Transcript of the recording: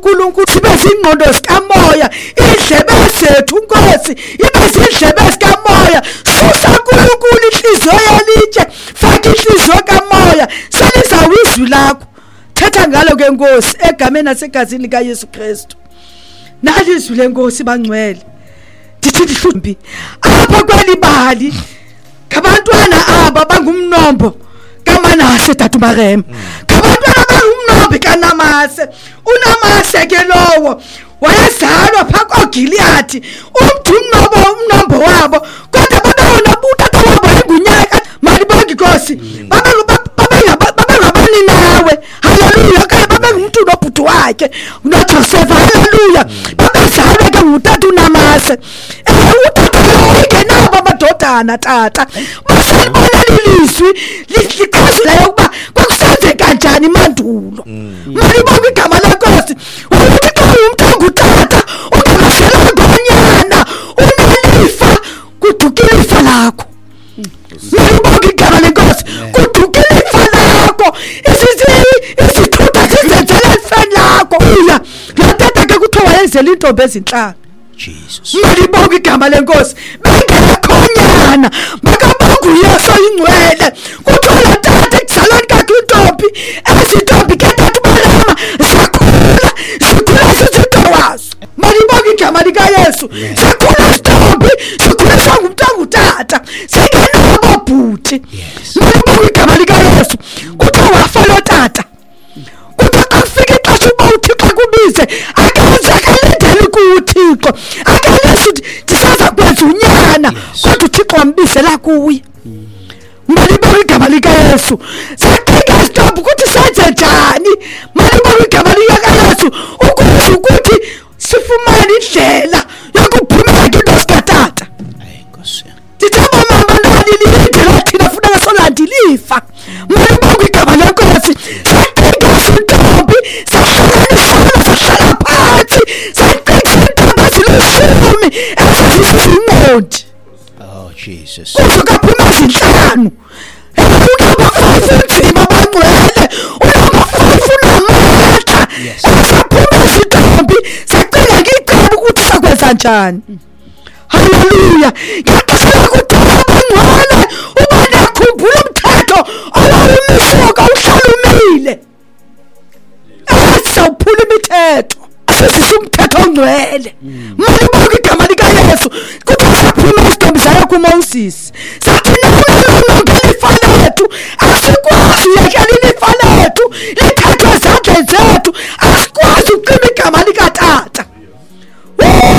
uNkulunkulu sibe zingqondo zikamoya, indlebe zethu Nkosi ibe zindlebe zikamoya. Susa uNkulunkulu inhliziyo yalitshe, faka inhliziyo kamoya, saliza izwi lakho. Thetha ngalo ke Nkosi egameni nasegazini lika Yesu Kristu. Nali izwi leNkosi bangcwele. Ndithi ndihlumbi apha kwelibali kabantwana aba bangumnombo kaManase Datumarema, kabantwana bangumnombo kaNamase. uNamase ke lowo wayezalwa pha koGiliyadi, umnombo wabo, kodwa babona utata wabo engunyaka. Malibonke Nkosi, babengabani nawe. Haleluya. Kaya babengumntu nobhuti wakhe noJoseph. Haleluya. Babezalwa ke ngutata uNamase. Utata lo ingenabo amadodana tata. Basalibona lilizwi liqhazela ukuba kwakusenzeka kanjani mandulo. Malibonke igama leNkosi. Ukuthi xa umuntu ongutata ungakashela ngonyana unelifa, kudukile ifa lakho. Malibonke igama leNkosi. Kudukile ifa lakho. Isithutha sizenzela ifeni lakho. Uya lo tata ke kuthiwa wayenzela intombi ezinhlanu. Jesus. Malibonke igama leNkosi. Bengekhonyana makabonga uYesu ingcwele. Kuthiwa lo tata ekuzalweni kakhe intombi, ezintombi ke Datumarema zikhula zizintwazo. Malibonke igama likaYesu. Zikhula izintombi, zikhuliswa ngumuntu ongutata, zingenabo bhuti. Malibonke igama likaYesu. Kuthiwa wafa lo tata, kuthiwa xa kufika ixesha uba uThixo kubize, akaze akalindeli kuThixo, akalisi ndisaza kwenza unyana, kodwa uThixo wambizela kuye. Malibonke igama likaYesu. Saqhika izintombi ukuthi senze njani. Malibonke igama likaYesu ukuthi sifumane indlela yokuphumela into sikatata. Ndithemba mama nani lilindela thina funeka solandilifa. Malibonke igama leNkosi. Saqhika izintombi, sahlala phansi, saqhika izintombi ezilishumi ezizinqodi. Oh Jesus. Kuzokaphuma izinhlanu. Unamafafu bangcwele, unamafafu namandla. Saphuma izintombi, saqhika ngicebo ukuthi sakwenza njani. Haleluya. Ngiyaqala ukuthi bangcwele uba nakhumbula umthetho owawumisuka uhlalumile. Sawuphula imithetho, asizisa umthetho ongcwele. Malibonke igama likaYesu. Kuthi saphuma izintombi zaya kuMoses, sathi nonke